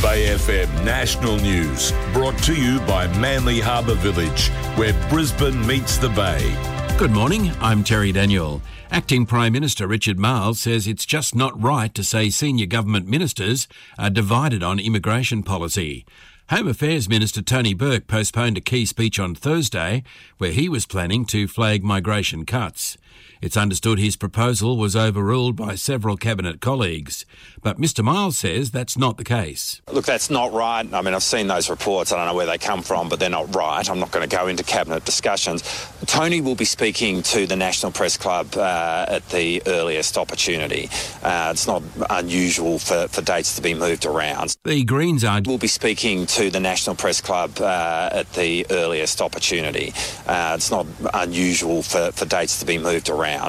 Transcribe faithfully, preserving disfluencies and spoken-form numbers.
Bay F M National News, brought to you by Manly Harbour Village, where Brisbane meets the Bay. Good morning, I'm Terry Daniel. Acting Prime Minister Richard Marles says it's just not right to say senior government ministers are divided on immigration policy. Home Affairs Minister Tony Burke postponed a key speech on Thursday where he was planning to flag migration cuts. It's understood his proposal was overruled by several Cabinet colleagues. But Mr Miles says that's not the case. Look, that's not right. I mean, I've seen those reports. I don't know where they come from, but they're not right. I'm not going to go into Cabinet discussions. Tony will be speaking to the National Press Club uh, at the earliest opportunity. Uh, it's not unusual for, for dates to be moved around. The Greens argue... We'll be speaking to the National Press Club uh, at the earliest opportunity. Uh, it's not unusual for, for dates to be moved around.